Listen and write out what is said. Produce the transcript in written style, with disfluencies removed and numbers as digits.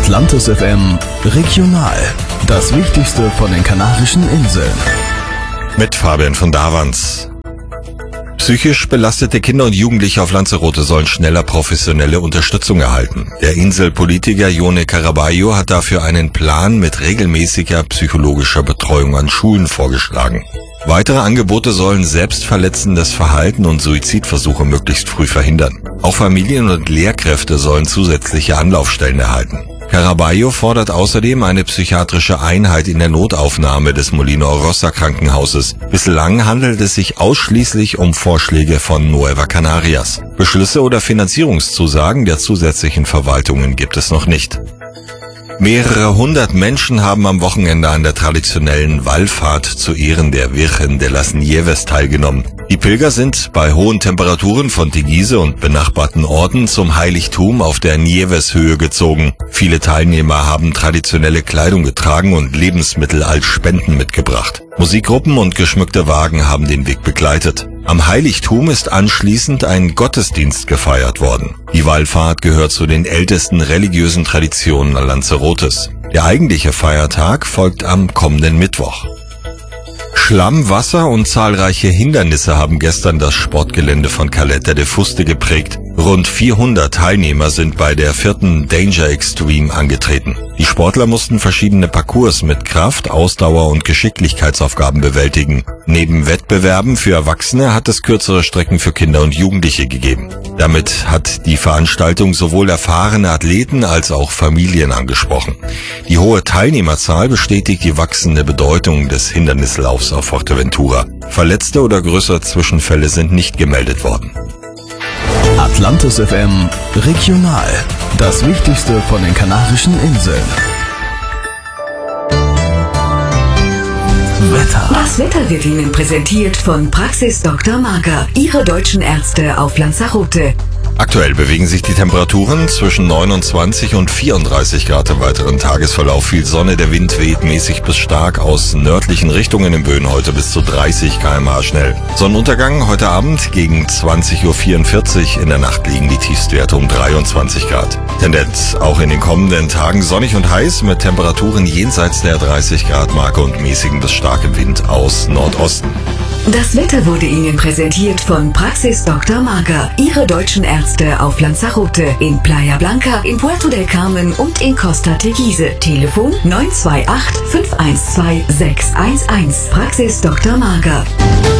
Atlantis FM Regional. Das Wichtigste von den Kanarischen Inseln. Mit Fabian von Davans. Psychisch belastete Kinder und Jugendliche auf Lanzarote sollen schneller professionelle Unterstützung erhalten. Der Inselpolitiker Ione Caraballo hat dafür einen Plan mit regelmäßiger psychologischer Betreuung an Schulen vorgeschlagen. Weitere Angebote sollen selbstverletzendes Verhalten und Suizidversuche möglichst früh verhindern. Auch Familien und Lehrkräfte sollen zusätzliche Anlaufstellen erhalten. Caraballo fordert außerdem eine psychiatrische Einheit in der Notaufnahme des Molino Rossa Krankenhauses. Bislang handelt es sich ausschließlich um Vorschläge von Nueva Canarias. Beschlüsse oder Finanzierungszusagen der zusätzlichen Verwaltungen gibt es noch nicht. Mehrere hundert Menschen haben am Wochenende an der traditionellen Wallfahrt zu Ehren der Virgen de las Nieves teilgenommen. Die Pilger sind bei hohen Temperaturen von Teguise und benachbarten Orten zum Heiligtum auf der Nieves-Höhe gezogen. Viele Teilnehmer haben traditionelle Kleidung getragen und Lebensmittel als Spenden mitgebracht. Musikgruppen und geschmückte Wagen haben den Weg begleitet. Am Heiligtum ist anschließend ein Gottesdienst gefeiert worden. Die Wallfahrt gehört zu den ältesten religiösen Traditionen Lanzarotes. Der eigentliche Feiertag folgt am kommenden Mittwoch. Schlamm, Wasser und zahlreiche Hindernisse haben gestern das Sportgelände von Caleta de Fuste geprägt. Rund 400 Teilnehmer sind bei der 4. Danger Extreme angetreten. Die Sportler mussten verschiedene Parcours mit Kraft-, Ausdauer- und Geschicklichkeitsaufgaben bewältigen. Neben Wettbewerben für Erwachsene hat es kürzere Strecken für Kinder und Jugendliche gegeben. Damit hat die Veranstaltung sowohl erfahrene Athleten als auch Familien angesprochen. Die hohe Teilnehmerzahl bestätigt die wachsende Bedeutung des Hindernislaufs auf Fuerteventura. Verletzte oder größere Zwischenfälle sind nicht gemeldet worden. Atlantis FM Regional. Das Wichtigste von den Kanarischen Inseln. Wetter. Das Wetter wird Ihnen präsentiert von Praxis Dr. Marker, Ihre deutschen Ärzte auf Lanzarote. Aktuell bewegen sich die Temperaturen zwischen 29 und 34 Grad im weiteren Tagesverlauf. Viel Sonne, der Wind weht mäßig bis stark aus nördlichen Richtungen im Böen, heute bis zu 30 km/h schnell. Sonnenuntergang heute Abend gegen 20:44 Uhr. In der Nacht liegen die Tiefstwerte um 23 Grad. Tendenz auch in den kommenden Tagen sonnig und heiß mit Temperaturen jenseits der 30 Grad Marke und mäßigem bis starkem Wind aus Nordosten. Das Wetter wurde Ihnen präsentiert von Praxis Dr. Marker, Ihre deutschen Ärzte auf Lanzarote, in Playa Blanca, in Puerto del Carmen und in Costa Teguise. Telefon 928 512 611. Praxis Dr. Marker.